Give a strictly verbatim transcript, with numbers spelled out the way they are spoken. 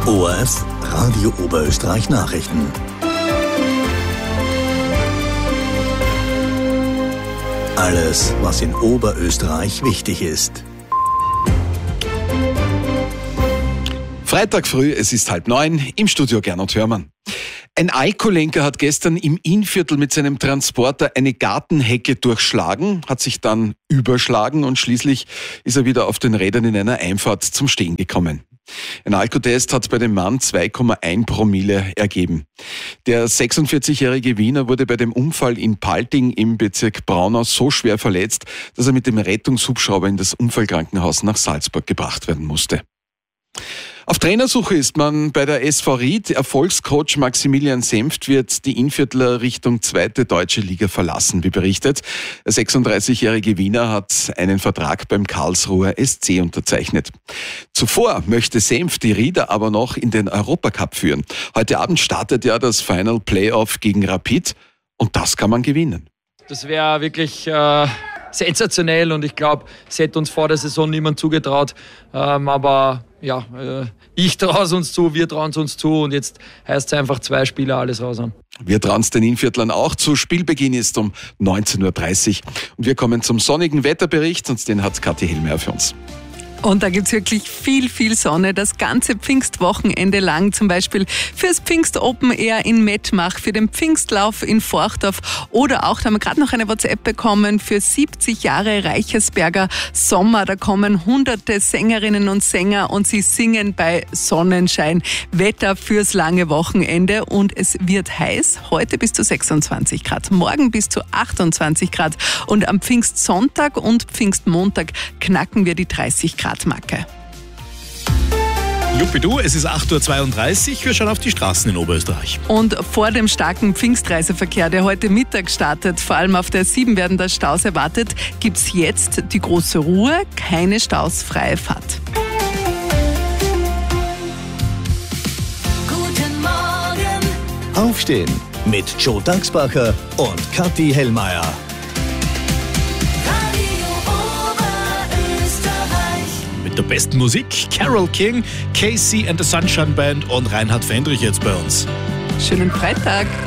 O R F Radio Oberösterreich Nachrichten. Alles, was in Oberösterreich wichtig ist. Freitag früh, es ist halb neun, im Studio Gernot Hörmann. Ein Alkoholenker hat gestern im Innviertel mit seinem Transporter eine Gartenhecke durchschlagen, hat sich dann überschlagen und schließlich ist er wieder auf den Rädern in einer Einfahrt zum Stehen gekommen. Ein Alkotest hat bei dem Mann zwei Komma eins Promille ergeben. Der sechsundvierzigjährige Wiener wurde bei dem Unfall in Palting im Bezirk Braunau so schwer verletzt, dass er mit dem Rettungshubschrauber in das Unfallkrankenhaus nach Salzburg gebracht werden musste. Auf Trainersuche ist man bei der S V Ried. Erfolgscoach Maximilian Senft wird die Innviertler Richtung zweite deutsche Liga verlassen, wie berichtet. Der sechsunddreißigjährige Wiener hat einen Vertrag beim Karlsruher S C unterzeichnet. Zuvor möchte Senft die Rieder aber noch in den Europacup führen. Heute Abend startet ja das Final Playoff gegen Rapid und das kann man gewinnen. Das wäre wirklich äh, sensationell und ich glaube, es hätte uns vor der Saison niemand zugetraut. Ähm, aber ja, äh, ich traue es uns zu, wir trauen es uns zu und jetzt heißt es einfach zwei Spieler alles raus an. Wir trauen es den Innviertlern auch zu. Spielbeginn ist um neunzehn Uhr dreißig und wir kommen zum sonnigen Wetterbericht und den hat Kathi Hellmeier für uns. Und da gibt's wirklich viel, viel Sonne, das ganze Pfingstwochenende lang. Zum Beispiel fürs Pfingst Open Air in Mettmach, für den Pfingstlauf in Forchdorf oder auch, da haben wir gerade noch eine WhatsApp bekommen, für siebzig Jahre Reichersberger Sommer. Da kommen hunderte Sängerinnen und Sänger und sie singen bei Sonnenschein. Wetter fürs lange Wochenende und es wird heiß. Heute bis zu sechsundzwanzig Grad, morgen bis zu achtundzwanzig Grad und am Pfingstsonntag und Pfingstmontag knacken wir die dreißig Grad Marke. Juppidu, es ist acht Uhr zweiunddreißig, wir schauen auf die Straßen in Oberösterreich. Und vor dem starken Pfingstreiseverkehr, der heute Mittag startet, vor allem auf der sieben werden da Staus erwartet, gibt es jetzt die große Ruhe, keine Staus, freie Fahrt. Guten Morgen. Aufstehen mit Joe Dachsbacher und Kathi Hellmeier. Der besten Musik, Carole King, Casey and the Sunshine Band und Reinhard Fendrich jetzt bei uns. Schönen Freitag.